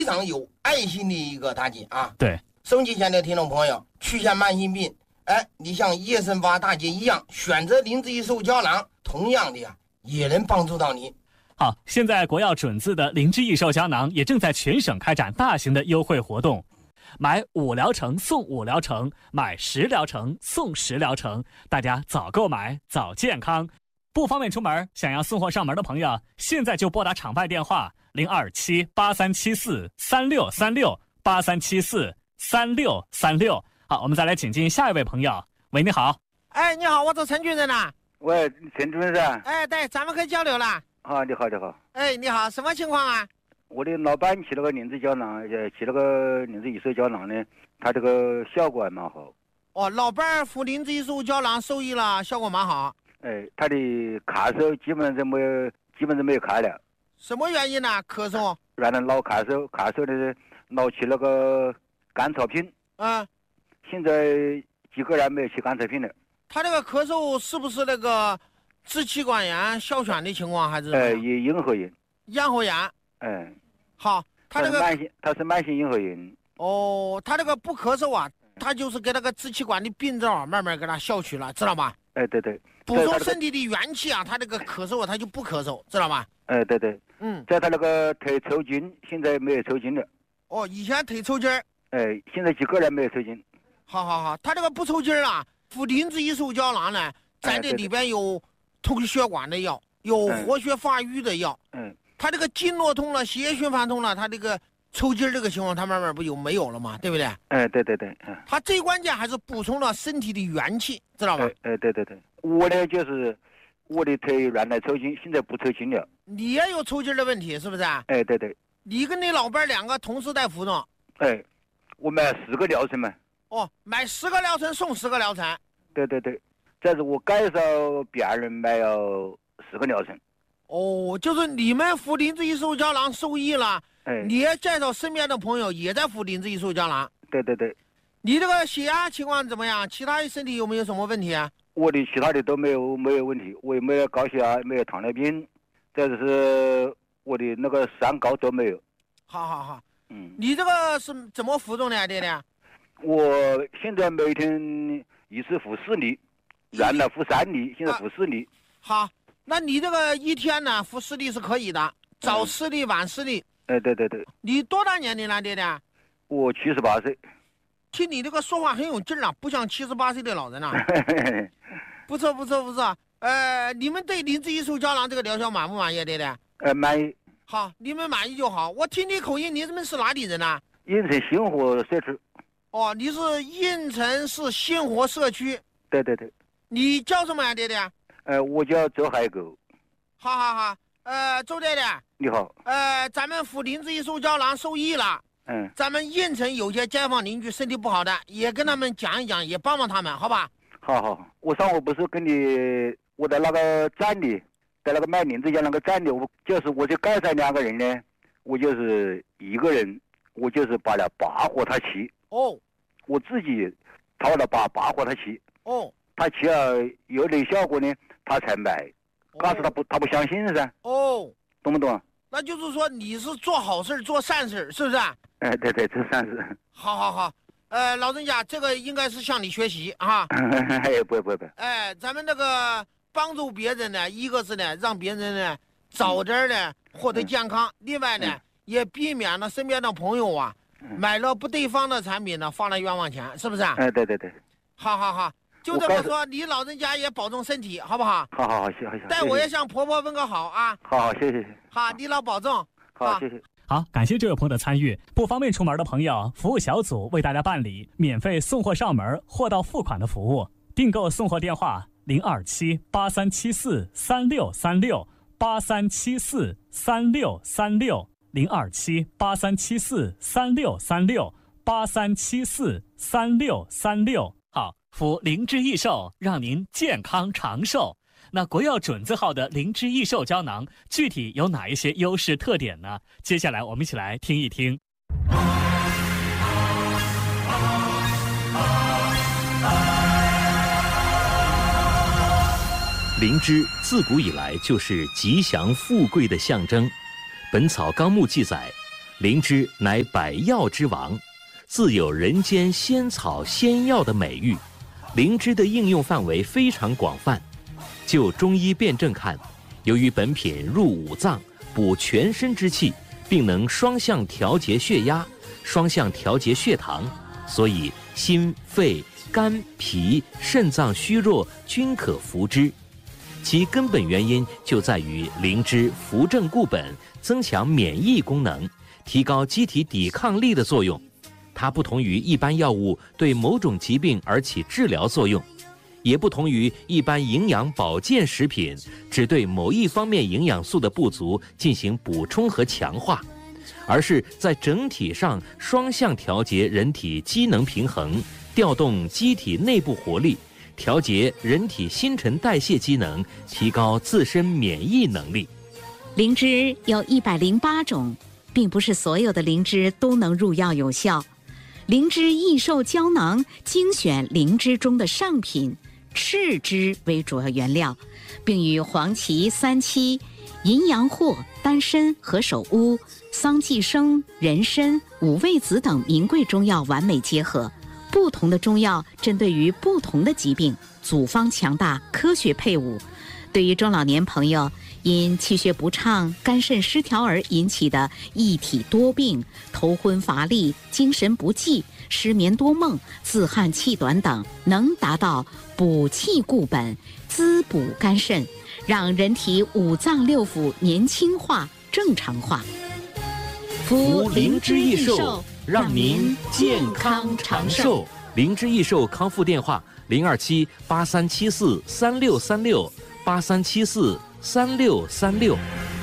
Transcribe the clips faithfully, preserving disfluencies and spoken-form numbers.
非常有爱心的一个大姐啊。 对， 收音机前的听众朋友，去下慢性病，哎，你像叶森发大姐一样，选择灵芝一寿胶囊，同样的呀，也能帮助到你。 好，现在国药准字的灵芝益寿胶囊也正在全省开展大型的优惠活动，买五疗程送五疗程，买十疗程送十疗程，大家早购买早健康。不方便出门，想要送货上门的朋友，现在就拨打厂外电话零二七八三七四三六三六八三七四三六三六。好，我们再来请进下一位朋友。喂，你好。 哎，你好，我是陈主任呐。 喂，陈主任噻。 哎，对，咱们可以交流了。 好，你好，你好。 哎，你好，什么情况啊？ 我的老板吃了个灵芝胶囊，呃，吃了个灵芝益寿胶囊呢，他这个效果还蛮好。 哦，老伴服灵芝益寿胶囊受益了，效果蛮好。 哎，他的咳嗽基本上没有，基本上没有咳了。 什么原因呢？咳嗽？ 原来老咳嗽，咳嗽的老吃那个甘草片。 嗯。 现在几个人没有吃甘草片了。 他这个咳嗽是不是那个支气管炎、哮喘的情况，还是？ 哎，也咽喉炎。 咽喉炎。 哎。 好，他这个慢性，他是慢性咽喉炎。 哦，他这个不咳嗽啊，他就是给那个支气管的病灶慢慢给他消去了，知道吗？ 哎，对对。 补充身体的元气啊，他这个咳嗽啊，他就不咳嗽，知道吗？ 哎，对对。 嗯。 在他那个腿抽筋，现在没有抽筋了。 哦，以前腿抽筋儿。 哎，现在几个人没有抽筋。 好好好，他这个不抽筋儿啊，服灵芝益寿胶囊呢，在这里边有通血管的药，有活血发育的药。 嗯。 他这个经络通了，血液循环通了，他这个抽筋儿这个情况，他慢慢不就没有了吗？对不对？ 哎，对对对。嗯。 他最关键还是补充了身体的元气，知道吗？ 哎，对对对。我呢就是我的腿原来抽筋，现在不抽筋了。 你也有抽筋的问题，是不是？ 哎，对对。 你跟你老伴两个同时在服用。 哎，我买十个疗程嘛。 哦，买十个疗程送十个疗程。 对对对，这是我介绍别人买了十个疗程。 哦，就是你们服灵芝益寿胶囊受益了， 哎， 你也介绍身边的朋友也在服灵芝益寿胶囊。 对对对。 你这个血压情况怎么样？其他身体有没有什么问题啊？ 我的其他的都没有没有问题，我也没有高血压，没有糖尿病，再就是我的那个三高都没有。 好好好。 嗯。 你这个是怎么服用的呀，爹爹？ 我现在每天一次服四粒，原来服三粒，现在服四粒。 好，那你这个一天呢服四粒是可以的，早四粒，晚四粒。 哎，对对对。 你多大年龄了，爹爹？ 我七十八岁。 听你这个说话很有劲儿啊，不像七十八岁的老人啊。不错不错不错。呃，你们对灵芝益寿胶囊这个疗效满不满意，爹爹？ 呃，满意。 好，你们满意就好。我听你口音，你们是哪里人呢？ 应城新活社区。 哦，你是应城市新活社区。 对对对。 你叫什么呀，爹爹？ 呃，我叫周海狗。 好好好。呃，周爹爹。 你好。 呃，咱们服灵芝益寿胶囊受益了。 嗯。 咱们应城有些街坊邻居身体不好的，也跟他们讲一讲，也帮帮他们，好吧？ 好好。我上午不是跟你，我在那个站里，在那个卖灵芝胶那个站里，我就是我就介绍两个人呢，我就是一个人，我就是把了八和他骑。 哦。 我自己掏了把八和他骑。 哦。 他骑了有点效果呢，他才买。告诉他不，他不相信噻。 哦。 懂不懂？ 那就是说你是做好事做善事，是不是？ 哎，对对，做善事。 好好好。呃，老人家，这个应该是向你学习啊。 哎，不不不。 哎，咱们这个帮助别人呢，一个是呢，让别人呢早点呢获得健康；另外呢，也避免了身边的朋友啊买了不对方的产品呢，花了冤枉钱，是不是？ 哎，对对对。 好好好，就这么说，你老人家也保重身体，好不好？ 好好好，谢谢。 待我也向婆婆问个好啊。 好好，谢谢。 好，你老保重。 好，谢谢。 好，感谢这位朋友的参与。不方便出门的朋友，服务小组为大家办理免费送货上门、货到付款的服务。订购送货电话零二七八三七四三六三六八三七四三六三六零二七八三七四三六三六八三七四三六三六。好，服灵芝益寿，让您健康长寿。那国药准字号的灵芝益寿胶囊具体有哪一些优势特点呢？接下来我们一起来听一听。 灵芝自古以来就是吉祥富贵的象征。《本草纲目》记载， 灵芝乃百药之王，自有人间仙草仙药的美誉。灵芝的应用范围非常广泛。就中医辨证看，由于本品入五脏，补全身之气，并能双向调节血压、双向调节血糖，所以心、肺、肝、脾、肾脏虚弱均可服之。其根本原因就在于灵芝扶正固本，增强免疫功能，提高机体抵抗力的作用。它不同于一般药物对某种疾病而起治疗作用，也不同于一般营养保健食品只对某一方面营养素的不足进行补充和强化，而是在整体上双向调节人体机能平衡，调动机体内部活力，调节人体新陈代谢机能，提高自身免疫能力。 灵芝有一百零八种，并不是所有的灵芝都能入药有效。灵芝益寿胶囊精选灵芝中的上品赤芝为主要原料，并与黄芪、三七、淫羊藿、丹参和首乌、桑寄生、人参、五味子等名贵中药完美结合。不同的中药针对于不同的疾病，组方强大，科学配伍。对于中老年朋友因气血不畅、肝肾失调而引起的一体多病、头昏乏力、精神不济、失眠多梦、自汗气短等，能达到补气固本、滋补肝肾，让人体五脏六腑年轻化、正常化。 服灵芝益寿，让您健康长寿。灵芝益寿康复电话：零二七八三七四三六三六八三七四三六三六。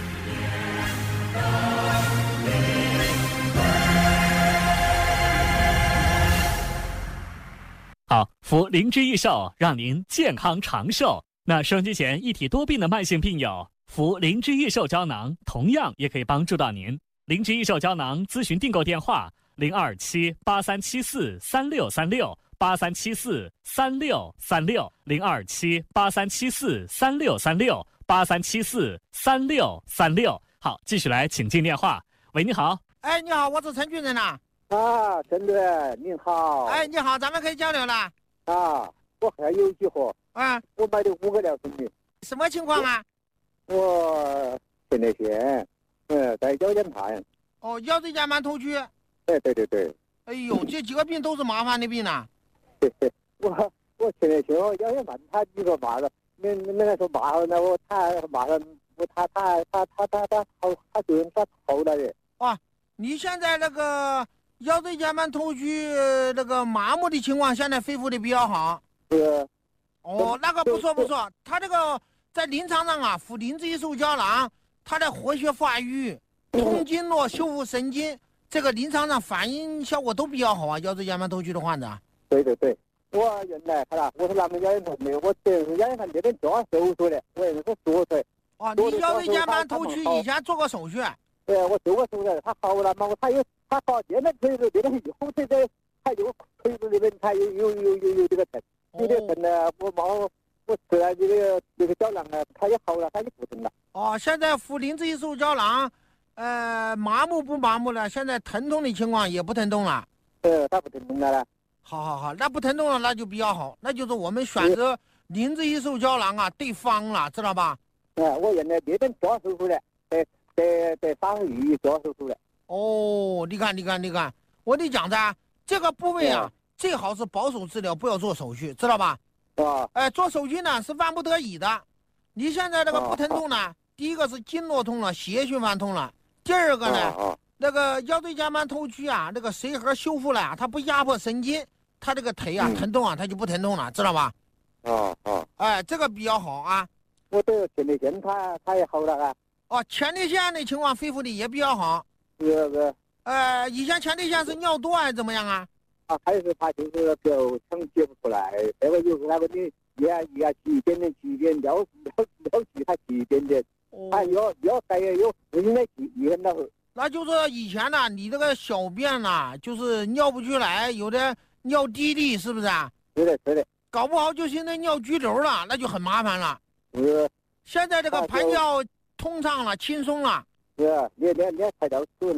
好，服灵芝益寿，让您健康长寿。那收音机前一体多病的慢性病友，服灵芝益寿胶囊同样也可以帮助到您。灵芝益寿胶囊咨询订购电话：零二七八三七四三六三六八三七四三六三六零二七八三七四三六三六八三七四三六三六。好，继续来请进电话。喂，你好。 哎，你好，我是陈军人呐。 啊，陈主任您好。 哎，你好，咱们可以交流了。 啊，我还有一句话。 啊， 我买的五个疗程的。 什么情况啊？ 我前列腺，嗯，在腰间盘。 哦，腰椎间盘突出。 对对对对。 哎呦，这几个病都是麻烦的病呐。 嘿嘿，我我前列腺腰间盘，他几个麻了，那那个说麻了，那我他麻了，我他他他他他他好，他就用他头了的。 哇，你现在那个腰椎间盘突出那个麻木的情况，现在恢复的比较好。 是。 哦，那个不错不错，他这个在临床上啊，服灵芝益寿胶囊，它的活血化瘀、通经络、修复神经，这个临床上反应效果都比较好啊。腰椎间盘突出的患者。 对对对，我原来看了，我是那么腰间盘的，我这腰间盘这边做手术的，我也是做出来。 哦，你腰椎间盘突出以前做过手术？ 对，我做过手术，他好了嘛，我他有他好，现在腿子这边后腿在，他有腿子这边他有有有有有这个疼，有点疼呢，我毛我吃了这个这个胶囊呢，他也好了，他就不疼了。 哦，现在服灵芝益寿胶囊，呃，麻木不麻木了？现在疼痛的情况也不疼痛了。 呃，他不疼痛了了。 好好好，那不疼痛了，那就比较好，那就是我们选择灵芝益寿胶囊啊，对方了，知道吧？ 哎、嗯，我原来这边做手术的，在在在沙鱼做手术的。 哦，你看你看你看，我得讲噻，这个部位啊，嗯、最好是保守治疗，不要做手术，知道吧？ 啊。 哎，做手术呢是万不得已的。你现在这个不疼痛呢，啊、第一个是经络通了，血液循环通了，第二个呢，啊啊、那个腰椎间盘突出啊，那个髓核修复了啊，它不压迫神经。他这个腿啊、嗯、疼痛啊，他就不疼痛了，知道吧？ 哦哦， 哎，这个比较好啊。 我这个前列腺他他也好了啊。 哦，前列腺的情况恢复的也比较好。 是是。 呃，以前前列腺是尿多还是怎么样啊？ 啊，还是他就是表层解不出来，这个就是那个你压压起一点点，起一点尿尿尿气还起一点点， 哦、 他要要还要有应该起一很多。 那就是以前呢，你这个小便呐，就是尿不出来，有的。尿滴滴是不是啊？ 对的，对的。 搞不好就现在尿拘留了，那就很麻烦了。 是。 现在这个排尿通畅了，轻松了。 是，你你你排尿处那个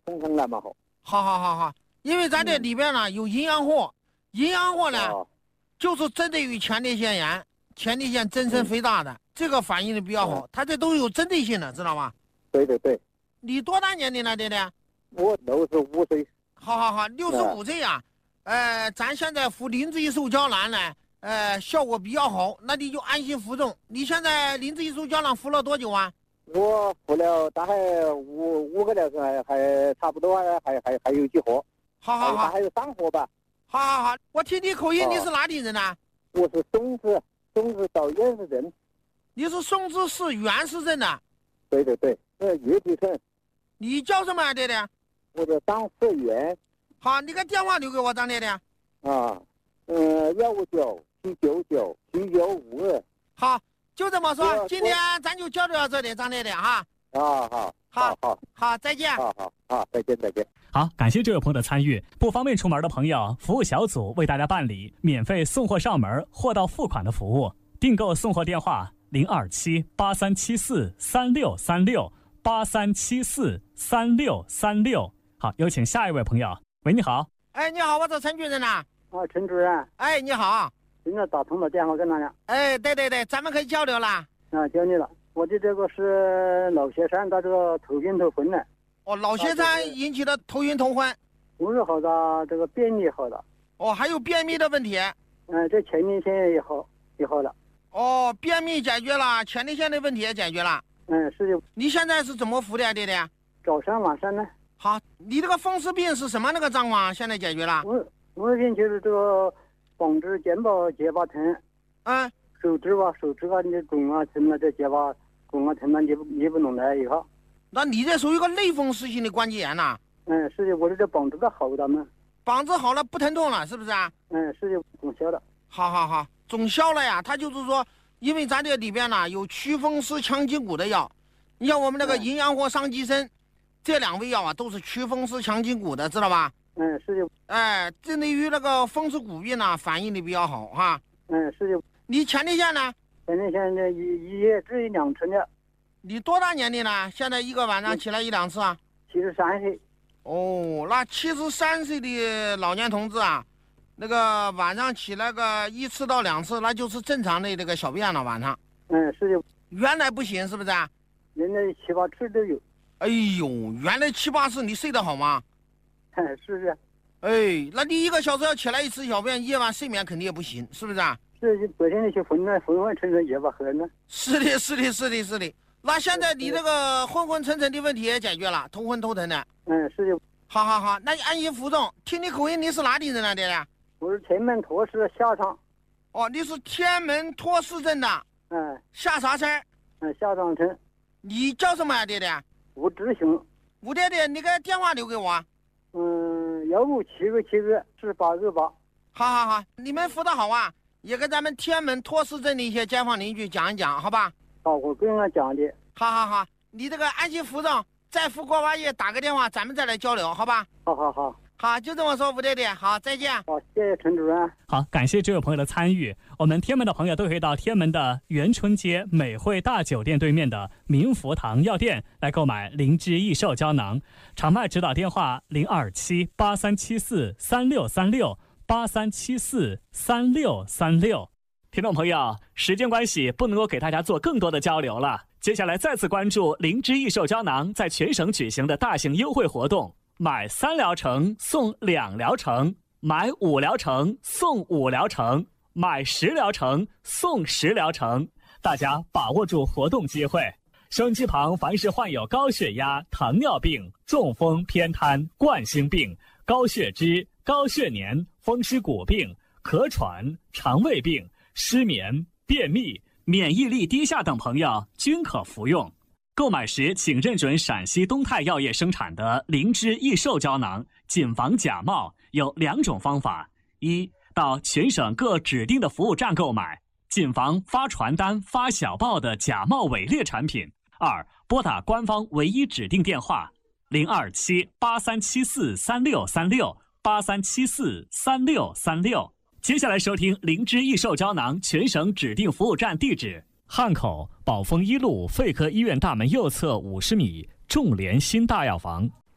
通通那么好。 好好好好，因为咱这里边呢有营养货，营养货呢、 哦、 就是针对于前列腺炎、前列腺增生肥大的，嗯、这个反应的比较好，嗯、它这都有针对性的，知道吗？ 对对对。 你多大年龄了，爹爹？ 我六十五岁。 好好好，六十五岁呀、啊，呃，咱现在服灵芝益寿胶囊呢。呃，效果比较好，那你就安心服用。你现在灵芝益寿胶囊服了多久啊？ 我服了大概五五个疗程，还还差不多，还还还还有几盒。 好好好， 还有三盒吧。 好好好，我听你口音，你是哪里人呢、啊？ 我是松子，松子到元市镇。 你是松子市元市镇的？ 对对对，呃，岳地村。 你叫什么啊，爹爹？ 我叫张世元。 好，你个电话留给我，张爹爹。 啊，嗯，幺五九。七九九七九五二， 好，就这么说。今天咱就交流到这里，张爹爹哈。 啊，好，好， 好， 好， 好，再见。 好好好，再见，再见。 好，感谢这位朋友的参与。不方便出门的朋友，服务小组为大家办理免费送货上门、货到付款的服务。订购送货电话零二七八三七四三六三六八三七四三六三六。好，有请下一位朋友。喂，你好。 哎，你好，我是陈主任呐。 啊，陈主任。 哎，你好。 现在打通了电话跟他俩。 哎，对对对，咱们可以交流了。 啊，交流了。我的这个是脑血栓，他这个头晕头昏的。 哦，脑血栓引起的头晕头昏。 不是好的，这个便秘好的。 哦，还有便秘的问题。 嗯，这前列腺也好，也好了。 哦，便秘解决了，前列腺的问题也解决了。 嗯，是的。 你现在是怎么服的呀，爹爹？ 早上晚上呢。 好，你这个风湿病是什么那个状况？现在解决了？ 我我病就是这个。膀子、肩膀、结巴疼， 嗯， 手指啊、手指啊，你肿啊、疼啊，这结巴肿啊、疼啊，你不你不弄来以后， 那你这属于个类风湿性的关节炎呐？ 嗯，是的，我这这膀子的好的嘛， 膀子好了不疼痛了，是不是啊？ 嗯，是的，总消了。 好好好，总消了呀。它就是说，因为咱这里边呢有祛风湿、强筋骨的药，你像我们那个营养货、上济生，这两味药啊都是祛风湿、强筋骨的，知道吧？ 嗯，是的。 哎，针对于那个风湿骨病呢，反应的比较好哈。 嗯，是的。 你前列腺呢？ 前列腺的一一夜治一两次的。 你多大年龄了？现在一个晚上起来一两次啊？ 七十三岁。 哦，那七十三岁的老年同志啊，那个晚上起来个一次到两次，那就是正常的这个小便了。晚上。 嗯，是的。 原来不行，是不是啊？ 原来七八次都有。 哎呦，原来七八次，你睡得好吗？ 是是， 哎，那你一个小时要起来一次小便，夜晚睡眠肯定也不行，是不是啊？ 是，白天那些昏昏昏昏沉沉也不喝呢。 是的，是的，是的，是的。那现在你这个昏昏沉沉的问题也解决了，头昏头疼的。 嗯，是的。 好好好，那你安心服用。听你口音，你是哪里人啊，爹爹？ 我是天门托市下场。 哦，你是天门托市镇的。 嗯。 下啥村？ 嗯，下场村。 你叫什么呀，爹爹？ 吴志雄。 吴爹爹，你个电话留给我。 嗯，幺五七个七个四八二八。 好好好，你们服的好啊，也跟咱们天门托市镇的一些街坊邻居讲一讲，好吧？ 好，我跟他讲的。 好好好，你这个安心服用，再服过完夜打个电话，咱们再来交流，好吧？ 好好好。 好，就这么说，吴爹爹，好，再见。 好，谢谢陈主任。 好，感谢这位朋友的参与。我们天门的朋友都可以到天门的元春街美汇大酒店对面的民福堂药店来购买灵芝益寿胶囊。场卖指导电话零二七八三七四三六三六八三七四三六三六。听众朋友，时间关系不能够给大家做更多的交流了。接下来再次关注灵芝益寿胶囊在全省举行的大型优惠活动。买三疗程送两疗程，买五疗程送五疗程，买十疗程送十疗程，大家把握住活动机会。收音机旁凡是患有高血压、糖尿病、中风、偏瘫、冠心病、高血脂、高血粘、风湿骨病、咳喘、肠胃病、失眠、便秘、免疫力低下等朋友均可服用。购买时请认准陕西东泰药业生产的灵芝益寿胶囊，谨防假冒。有两种方法：一，到全省各指定的服务站购买，谨防发传单、发小报的假冒伪劣产品；二，拨打官方唯一指定电话零二七八三七四三六三六八三七四三六三六。接下来收听灵芝益寿胶囊全省指定服务站地址。汉口宝丰一路肺科医院大门右侧五十米，众联新大药房。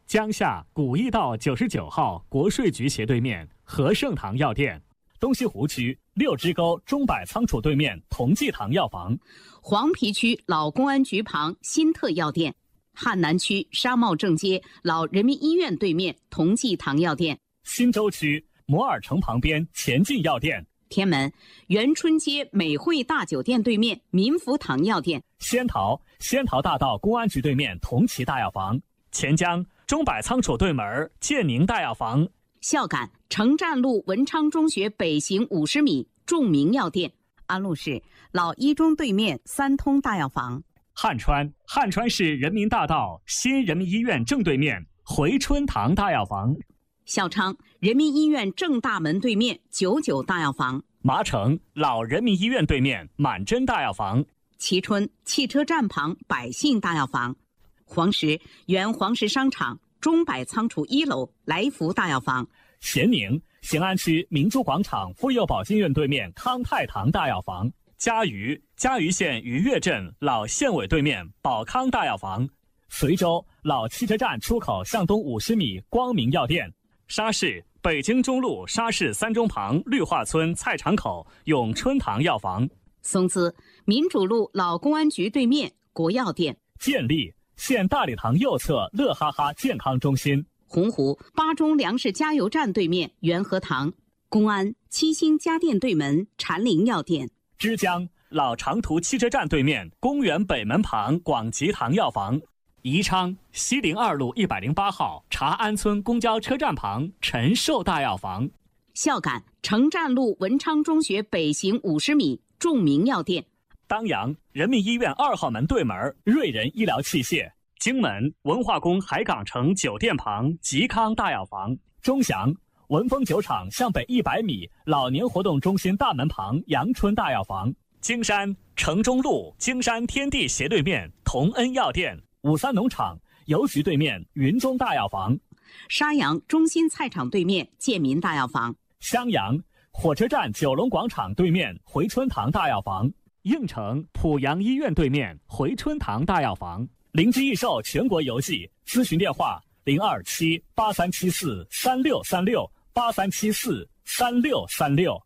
江夏古驿道九十九号国税局斜对面和盛堂药店，东西湖区六支沟钟柏仓储对面同济堂药房， 黄陂区老公安局旁新特药店，汉南区沙茂正街老人民医院对面同济堂药店， 新洲区摩尔城旁边前进药店， 天门元春街美汇大酒店对面民福堂药店， 仙桃仙桃大道公安局对面同齐大药房，钱江钟柏仓储对门建宁大药房， 孝感城站路文昌中学北行五十米众明药店，安陆市老一中对面三通大药房， 汉川汉川市人民大道新人民医院正对面回春堂大药房， 孝昌人民医院正大门对面九九大药房， 麻城老人民医院对面满珍大药房， 蕲春汽车站旁百信大药房，黄石原黄石商场钟柏仓储一楼来福大药房， 咸宁咸安区明珠广场妇幼保健院对面康泰堂大药房，嘉鱼嘉鱼县鱼跃镇老县委对面宝康大药房，随州老汽车站出口向东五十米光明药店，沙市北京中路沙市三中旁绿化村菜场口永春堂药房， 松滋民主路老公安局对面国药店， 建立县大礼堂右侧乐哈哈健康中心， 洪湖巴中粮食加油站对面元和堂，公安七星家电对门禅林药店， 枝江老长途汽车站对面公园北门旁广吉堂药房，宜昌西陵二路一百零八号茶安村公交车站旁陈寿大药房， 孝感城站路文昌中学北行五十米众明药店， 当阳人民医院二号门对门瑞仁医疗器械，荆门文化宫海港城酒店旁吉康大药房，钟祥文峰酒厂向北一百米老年活动中心大门旁阳春大药房，京山城中路京山天地斜对面同恩药店，五三农场邮局对面云中大药房， 沙阳中心菜场对面建民大药房， 襄阳火车站九龙广场对面回春堂大药房，应城濮阳医院对面回春堂大药房，灵芝益寿全国邮寄，咨询电话零二七八三七四三六三六八三七四三六三六。